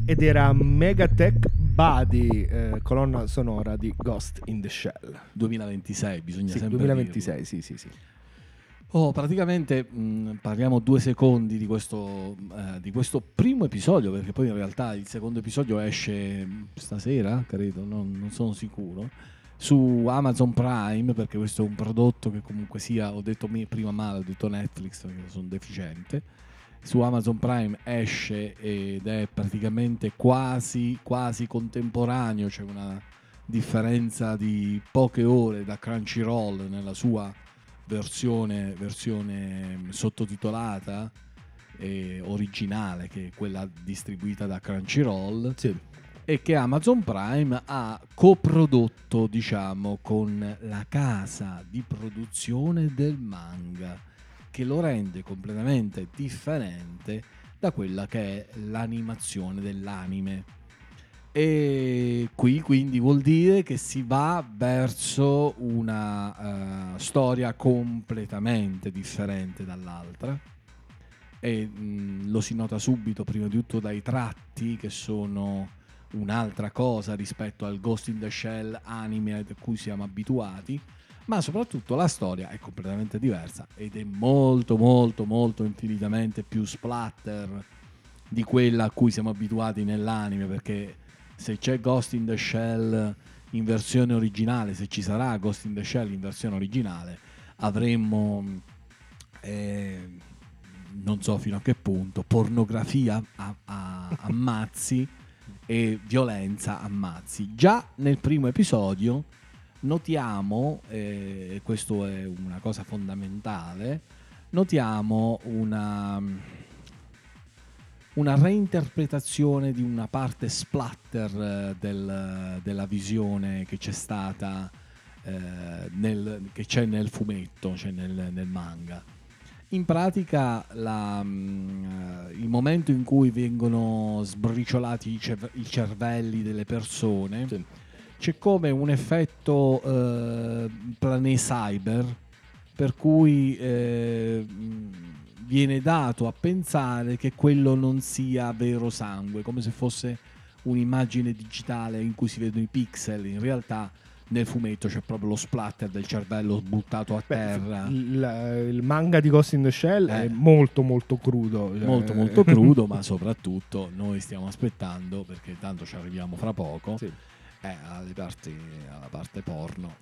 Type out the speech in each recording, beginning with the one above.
ed era Megatech Body, colonna sonora di Ghost in the Shell. 2026, bisogna Sì, sempre 2026, dirlo. sì. Praticamente parliamo 2 secondi di questo primo episodio, perché poi in realtà il secondo episodio esce stasera, credo, non sono sicuro, su Amazon Prime, perché questo è un prodotto che comunque sia, ho detto prima male, ho detto Netflix perché sono deficiente. Su Amazon Prime esce ed è praticamente quasi contemporaneo, c'è una differenza di poche ore da Crunchyroll nella sua versione sottotitolata e originale, che è quella distribuita da Crunchyroll, Sì. e che Amazon Prime ha coprodotto, diciamo, con la casa di produzione del manga, che lo rende completamente differente da quella che è l'animazione dell'anime. E qui quindi vuol dire che si va verso una storia completamente differente dall'altra, e lo si nota subito, prima di tutto dai tratti, che sono un'altra cosa rispetto al Ghost in the Shell anime a cui siamo abituati, ma soprattutto la storia è completamente diversa ed è molto infinitamente più splatter di quella a cui siamo abituati nell'anime, perché se c'è Ghost in the Shell in versione originale, se ci sarà Ghost in the Shell in versione originale, avremmo non so fino a che punto pornografia a mazzi e violenza a mazzi. Già nel primo episodio notiamo, e questo è una cosa fondamentale, notiamo una reinterpretazione di una parte splatter della visione che c'è stata, che c'è nel fumetto, cioè nel manga. In pratica il momento in cui vengono sbriciolati i cervelli delle persone, Sì. c'è come un effetto plané cyber, per cui viene dato a pensare che quello non sia vero sangue, come se fosse un'immagine digitale in cui si vedono i pixel. In realtà nel fumetto c'è proprio lo splatter del cervello buttato a terra. Il manga di Ghost in the Shell è molto crudo, cioè. Molto crudo, ma soprattutto noi stiamo aspettando, perché tanto ci arriviamo fra poco, Sì. alla parte porno.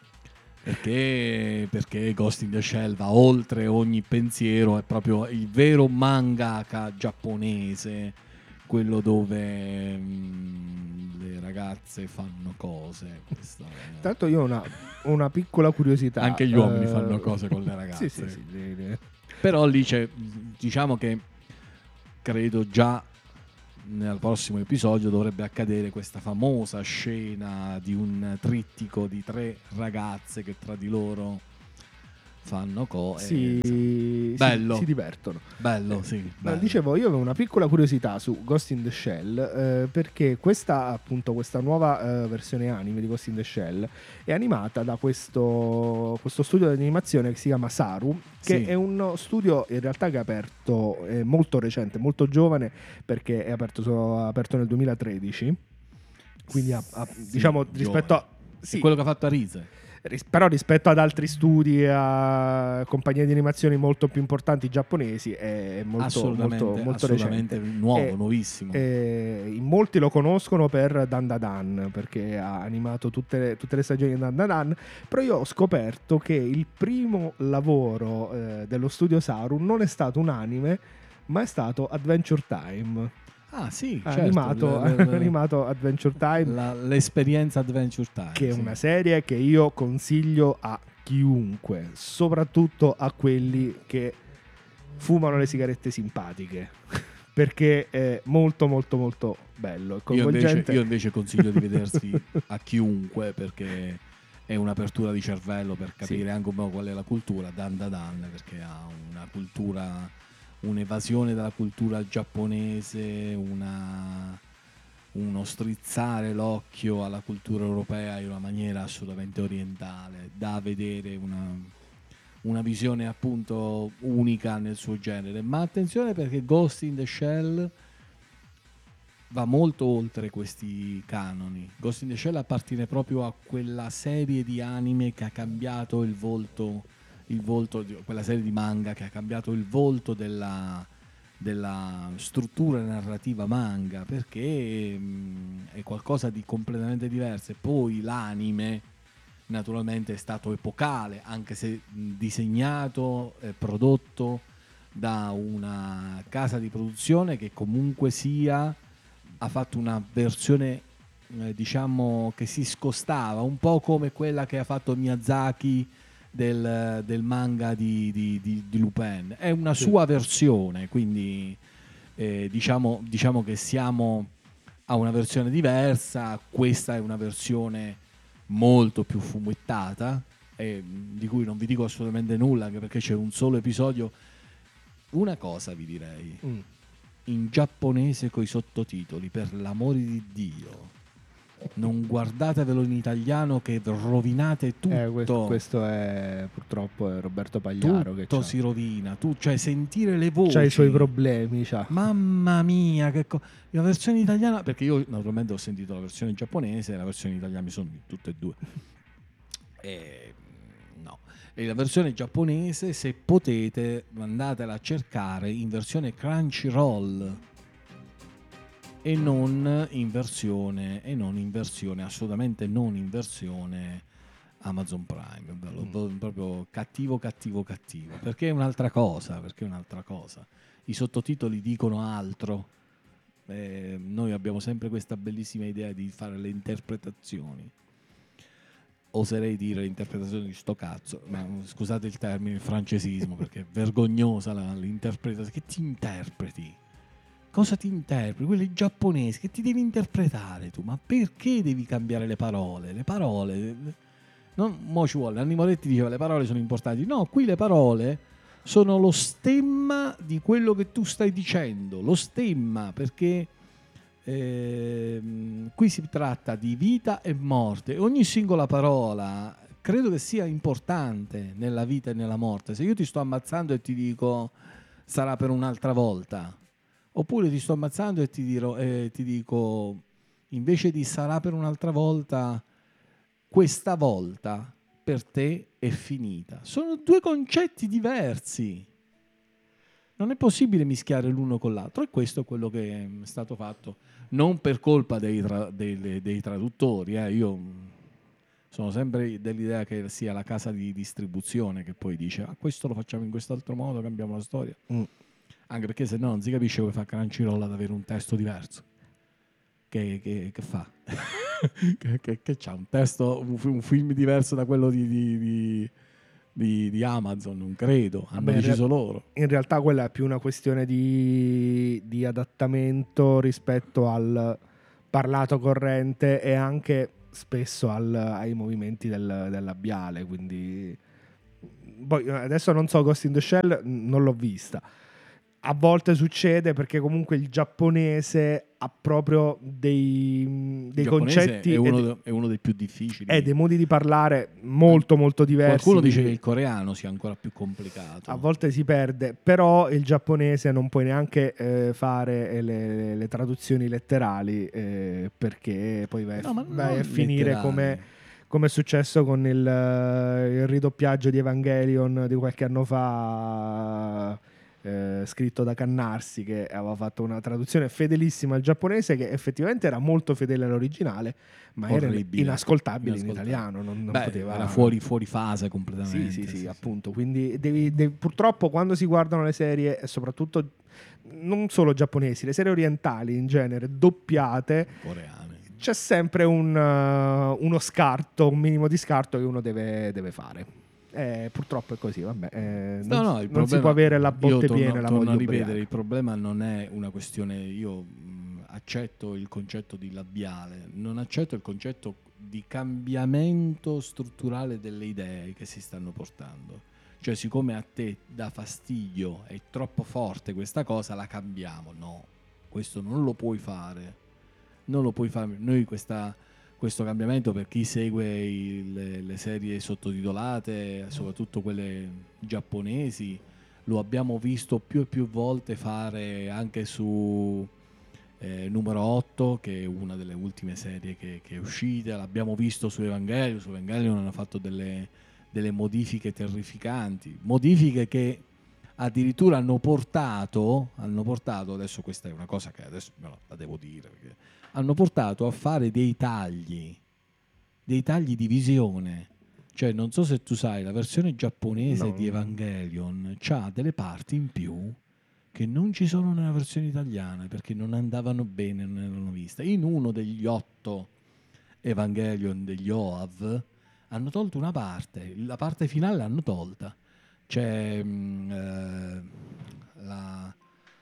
Perché Ghost in the Shell va oltre ogni pensiero, è proprio il vero mangaka giapponese, quello dove le ragazze fanno cose. Tanto io ho una piccola curiosità. Anche gli uomini fanno cose con le ragazze. Sì. Però lì c'è, diciamo che credo già nel prossimo episodio dovrebbe accadere questa famosa scena di un trittico di 3 ragazze che tra di loro fanno cose. Bello. Si divertono. Bello, sì. No, Bello. dicevo, io avevo una piccola curiosità su Ghost in the Shell, perché questa nuova versione anime di Ghost in the Shell è animata da questo studio di animazione che si chiama Saru, che Sì. è uno studio in realtà che è aperto, è molto recente, molto giovane, perché è aperto nel 2013, quindi diciamo rispetto a... Sì. È quello che ha fatto Arise. Però rispetto ad altri studi, a compagnie di animazioni molto più importanti giapponesi, è molto assolutamente recente. nuovissimo. In molti lo conoscono per Dandadan, perché ha animato tutte le stagioni di Dandadan, però io ho scoperto che il primo lavoro dello studio Saru non è stato un anime, ma è stato Adventure Time. Ah sì, Ha certo. animato Adventure Time, l'esperienza Adventure Time, che è sì. una serie che io consiglio a chiunque, soprattutto a quelli che fumano le sigarette simpatiche, perché è molto bello e coinvolgente. Io invece consiglio di vedersi a chiunque, perché è un'apertura di cervello per capire anche un po' qual è la cultura Dandadan, perché ha una cultura, un'evasione dalla cultura giapponese, uno strizzare l'occhio alla cultura europea in una maniera assolutamente orientale, da vedere una visione appunto unica nel suo genere. Ma attenzione, perché Ghost in the Shell va molto oltre questi canoni. Ghost in the Shell appartiene proprio a quella serie di anime che ha cambiato il volto, quella serie di manga che ha cambiato il volto della struttura narrativa manga, perché è qualcosa di completamente diverso. E poi l'anime naturalmente è stato epocale, anche se disegnato e prodotto da una casa di produzione che comunque sia ha fatto una versione diciamo che si scostava un po' come quella che ha fatto Miyazaki del manga di Lupin. È una sua versione, quindi diciamo che siamo a una versione diversa. Questa è una versione molto più fumettata, di cui non vi dico assolutamente nulla, anche perché c'è un solo episodio. Una cosa vi direi, in giapponese coi sottotitoli, per l'amore di Dio, non guardatevelo in italiano che rovinate tutto. Questo è purtroppo è Roberto Pagliaro Tutto che si rovina, cioè sentire le voci. c'ha i suoi problemi, c'ha. Mamma mia, la versione italiana, perché io naturalmente ho sentito la versione giapponese e la versione italiana, mi sono tutte e due. No. E la versione giapponese, se potete, andatela a cercare in versione Crunchyroll e non in versione, assolutamente non in versione Amazon Prime. Proprio cattivo, perché è un'altra cosa, i sottotitoli dicono altro. Noi abbiamo sempre questa bellissima idea di fare le interpretazioni, oserei dire l'interpretazione di sto cazzo, ma scusate il termine, il francesismo, perché è vergognosa l'interpretazione. Che ti interpreti? Cosa ti interpreti? Quelli giapponesi che ti devi interpretare tu, ma perché devi cambiare le parole? Le parole non mo ci vuole. Nanni Moretti diceva le parole sono importanti. No, qui le parole sono lo stemma di quello che tu stai dicendo, lo stemma, perché qui si tratta di vita e morte. Ogni singola parola credo che sia importante nella vita e nella morte. Se io ti sto ammazzando e ti dico sarà per un'altra volta, oppure ti sto ammazzando e ti dico invece di sarà per un'altra volta, questa volta per te è finita. Sono due concetti diversi. Non è possibile mischiare l'uno con l'altro, e questo è quello che è stato fatto, non per colpa dei traduttori. Io sono sempre dell'idea che sia la casa di distribuzione che poi dice questo lo facciamo in quest'altro modo, cambiamo la storia. Anche perché se no non si capisce come fa Crunchyroll ad avere un testo diverso. Che fa? che c'ha un testo, un film diverso da quello di Amazon? Non credo, hanno deciso loro. In realtà quella è più una questione di adattamento rispetto al parlato corrente e anche spesso ai movimenti del labiale, quindi poi adesso non so, Ghost in the Shell non l'ho vista. A volte succede perché comunque il giapponese ha proprio dei concetti. È uno dei più difficili. Dei modi di parlare molto molto diversi. Qualcuno dice che il coreano sia ancora più complicato. A volte si perde, però il giapponese non puoi neanche fare le traduzioni letterali perché poi vai a finire come è successo con il ridoppiaggio di Evangelion di qualche anno fa, scritto da Cannarsi, che aveva fatto una traduzione fedelissima al giapponese che effettivamente era molto fedele all'originale, ma orribile, era inascoltabile in italiano, non poteva, era fuori fase completamente. Sì, appunto. Quindi purtroppo quando si guardano le serie, e soprattutto non solo giapponesi, le serie orientali in genere doppiate, coreane, c'è sempre uno scarto, un minimo di scarto che uno deve fare. Purtroppo è così, vabbè. Non si può avere la botte piena, la torno voglia a ripetere, ubriaca. il problema non è una questione, io accetto il concetto di labiale, non accetto il concetto di cambiamento strutturale delle idee che si stanno portando. Cioè, siccome a te dà fastidio, è troppo forte questa cosa, la cambiamo. No, questo non lo puoi fare. Non lo puoi fare. Noi questo cambiamento, per chi segue le serie sottotitolate, soprattutto quelle giapponesi, lo abbiamo visto più e più volte fare anche su numero 8, che è una delle ultime serie che è uscita. L'abbiamo visto su Evangelion hanno fatto delle modifiche terrificanti, modifiche che addirittura hanno portato, adesso questa è una cosa che adesso la devo dire, perché hanno portato a fare dei tagli di visione. Cioè, non so se tu sai, la versione giapponese di Evangelion c'ha delle parti in più che non ci sono nella versione italiana, perché non andavano bene, non erano viste. In uno degli 8 Evangelion degli OAV hanno tolto una parte, la parte finale l'hanno tolta. C'è la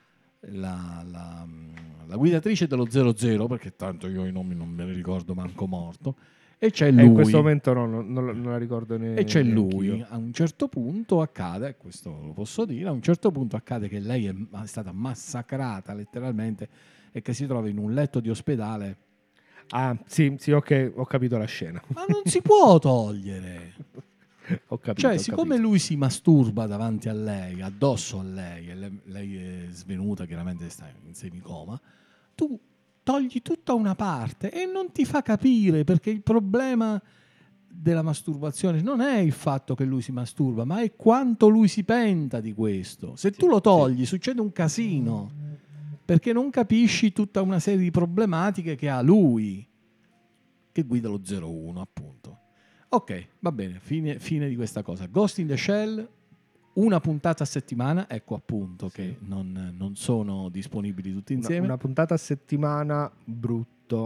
guidatrice dello 00, perché tanto io i nomi non me li ricordo manco morto, e c'è lui. In questo momento non la ricordo neanche. E c'è lui. A un certo punto accade, questo lo posso dire, a un certo punto accade che lei è stata massacrata letteralmente e che si trova in un letto di ospedale. Ah, sì, ok, ho capito la scena. Ma non si può togliere. Ho capito. Cioè, siccome lui si masturba davanti a lei, addosso a lei, e lei è svenuta, chiaramente sta in semicoma, tu togli tutta una parte e non ti fa capire, perché il problema della masturbazione non è il fatto che lui si masturba, ma è quanto lui si penta di questo. Se tu lo togli, succede un casino, perché non capisci tutta una serie di problematiche che ha lui, che guida lo 01, appunto. Ok, va bene, fine di questa cosa. Ghost in the Shell, una puntata a settimana, ecco appunto che non sono disponibili tutti insieme. Una puntata a settimana brutto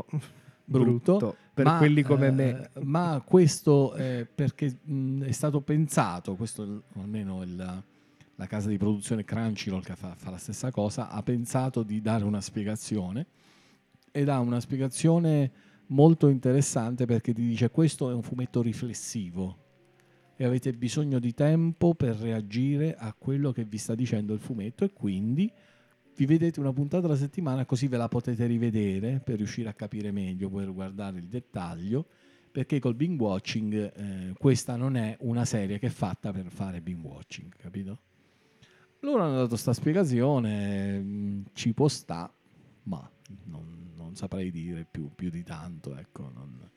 per ma, quelli come me. Ma questo perché è stato pensato, questo almeno la casa di produzione Crunchyroll, che fa la stessa cosa, ha pensato di dare una spiegazione, ed ha una spiegazione molto interessante, perché ti dice: questo è un fumetto riflessivo e avete bisogno di tempo per reagire a quello che vi sta dicendo il fumetto, e quindi vi vedete una puntata alla settimana, così ve la potete rivedere per riuscire a capire meglio, per guardare il dettaglio, perché col binge watching questa non è una serie che è fatta per fare binge watching, capito? Loro hanno dato sta spiegazione, ci può sta, ma non saprei dire più di tanto, ecco,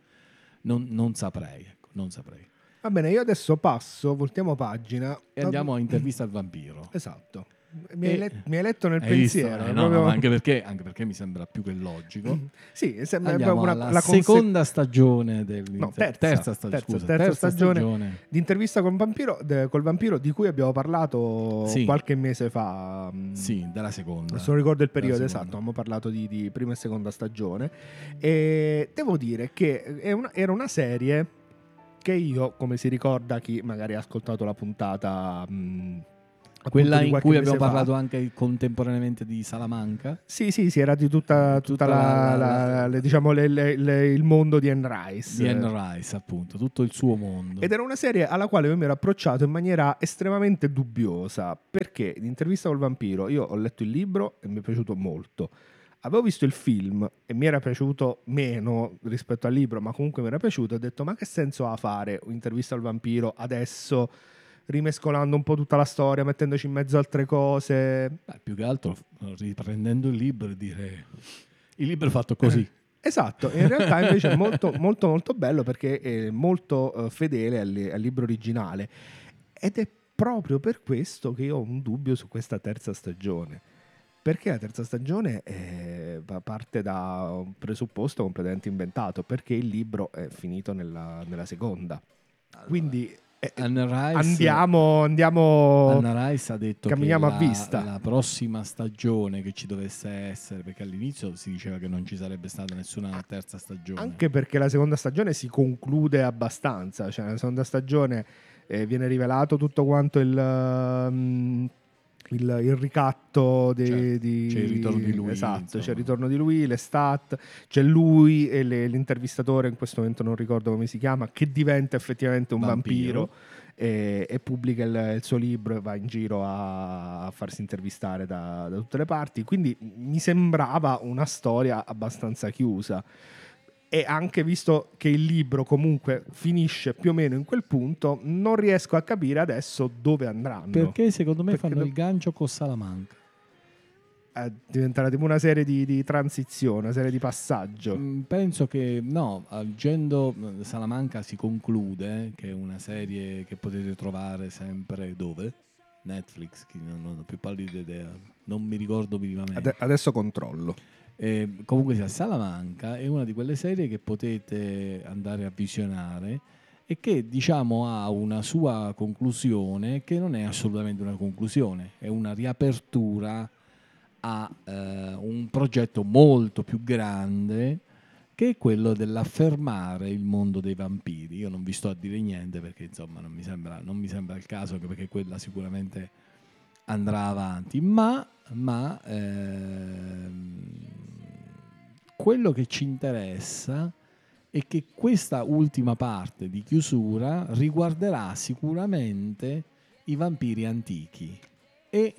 non saprei, ecco, non saprei. Va bene, io adesso voltiamo pagina e andiamo a Intervista al vampiro. Esatto. Mi hai letto nel pensiero. No, anche perché mi sembra più che logico. Sì, sembra andiamo alla seconda stagione terza stagione di Intervista col vampiro, di cui abbiamo parlato qualche mese fa. Sì, della seconda. Adesso non ricordo il periodo esatto, abbiamo parlato di prima e seconda stagione, e devo dire che era una serie che io, come si ricorda chi magari ha ascoltato la puntata, quella in cui abbiamo parlato anche contemporaneamente di Salamanca. Sì, era di tutta diciamo il mondo di Anne Rice. Di Anne Rice, appunto, tutto il suo mondo. Ed era una serie alla quale io mi ero approcciato in maniera estremamente dubbiosa, perché in Intervista col vampiro io ho letto il libro e mi è piaciuto molto. Avevo visto il film e mi era piaciuto meno rispetto al libro, ma comunque mi era piaciuto. Ho detto: ma che senso ha fare un'intervista al vampiro adesso, rimescolando un po' tutta la storia, mettendoci in mezzo altre cose? Più che altro riprendendo il libro e dire: il libro è fatto così. Esatto, in realtà invece è molto, molto, molto bello, perché è molto fedele al libro originale, ed è proprio per questo che io ho un dubbio su questa terza stagione. Perché la terza stagione parte da un presupposto completamente inventato, perché il libro è finito nella seconda. Quindi Anne Rice, andiamo Anne Rice ha detto camminiamo che a vista. La prossima stagione che ci dovesse essere, perché all'inizio si diceva che non ci sarebbe stata nessuna terza stagione. Anche perché la seconda stagione si conclude abbastanza, cioè nella seconda stagione viene rivelato tutto quanto il ricatto c'è il ritorno di lui, esatto, insomma. c'è il ritorno di lui, le stat, c'è lui e l'intervistatore, in questo momento non ricordo come si chiama, che diventa effettivamente un vampiro e pubblica il suo libro e va in giro a farsi intervistare da tutte le parti. Quindi mi sembrava una storia abbastanza chiusa. E anche visto che il libro comunque finisce più o meno in quel punto, non riesco a capire adesso dove andranno. Perché secondo me fanno il gancio con Salamanca. Diventerà tipo una serie di transizione, una serie di passaggio. Penso che no, leggendo Salamanca si conclude che è una serie che potete trovare sempre dove? Netflix, che non ho più pallida idea, non mi ricordo minimamente. Adesso controllo. Comunque sia, Salamanca è una di quelle serie che potete andare a visionare e che diciamo ha una sua conclusione che non è assolutamente una conclusione, è una riapertura a un progetto molto più grande che è quello dell'affermare il mondo dei vampiri. Io non vi sto a dire niente perché insomma non mi sembra il caso, anche perché quella sicuramente andrà avanti, ma quello che ci interessa è che questa ultima parte di chiusura riguarderà sicuramente i vampiri antichi e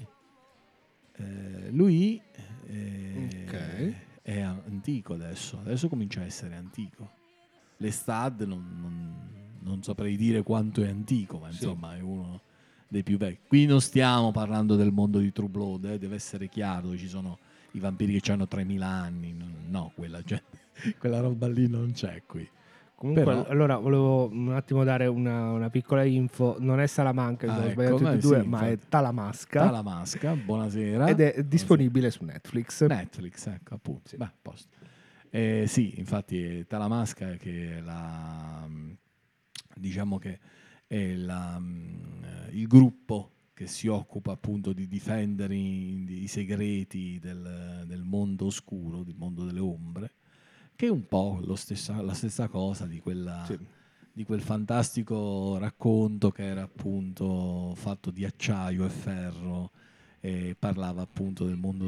lui Ok. è antico adesso comincia a essere antico. Lestat non saprei dire quanto è antico, ma Sì. insomma è uno dei più vecchi. Qui non stiamo parlando del mondo di True Blood, deve essere chiaro, ci sono i vampiri che hanno 3000 anni, no, quella roba lì non c'è qui. Comunque, Però, allora volevo un attimo dare una piccola info. Non è Salamanca, mi sono sbagliato tutti e sì, due, ma è infatti. Talamasca. Talamasca, buonasera. Ed è disponibile su Netflix. Netflix, ecco, appunto. Sì. Beh, posto. Sì, infatti è Talamasca che è diciamo che è il gruppo che si occupa appunto di difendere i segreti del mondo oscuro, del mondo delle ombre, che è un po' la stessa cosa di quel fantastico racconto che era appunto fatto di acciaio e ferro e parlava appunto del mondo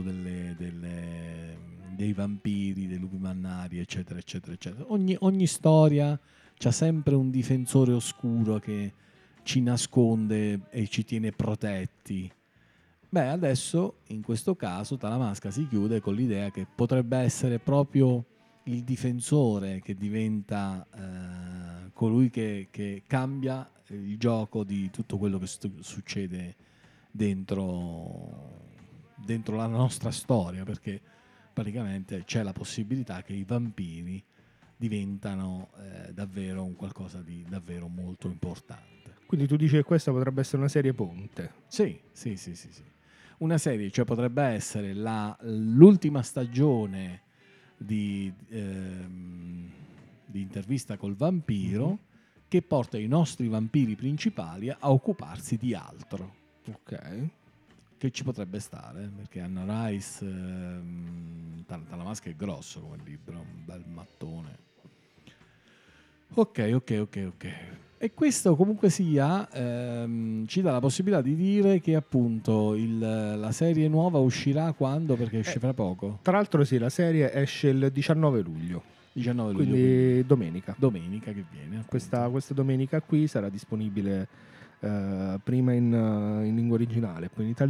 dei vampiri, dei lupi mannari, eccetera, eccetera, eccetera. Ogni storia c'ha sempre un difensore oscuro che ci nasconde e ci tiene protetti. Beh, adesso in questo caso Talamasca si chiude con l'idea che potrebbe essere proprio il difensore che diventa colui che cambia il gioco di tutto quello che succede dentro la nostra storia, perché praticamente c'è la possibilità che i vampiri diventano davvero un qualcosa di davvero molto importante. Quindi tu dici che questa potrebbe essere una serie ponte. Sì. Una serie, cioè potrebbe essere l'ultima stagione di intervista col vampiro che porta i nostri vampiri principali a occuparsi di altro. Ok. Che ci potrebbe stare, perché Anna Rice, Talamasca è grosso come libro, un bel mattone. Ok. E questo comunque sia ci dà la possibilità di dire che appunto la serie nuova uscirà quando? Perché esce fra poco. Tra l'altro sì, la serie esce il 19 luglio. 19 luglio. Quindi domenica. Domenica che viene. Questa domenica qui sarà disponibile prima in lingua originale, poi in italiano.